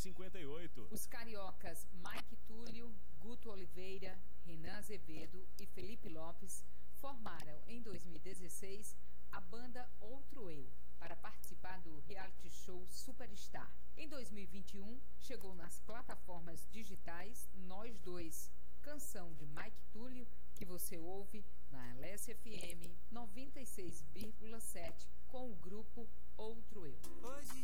1958. Os cariocas Mike Túlio, Guto Oliveira, Renan Azevedo e Felipe Lopes formaram em 2016 a banda Outro Eu para participar do reality show Superstar. Em 2021, chegou nas plataformas digitais Nós Dois, canção de Mike Túlio, que você ouve na LS FM 96,7 com o grupo Outro Eu.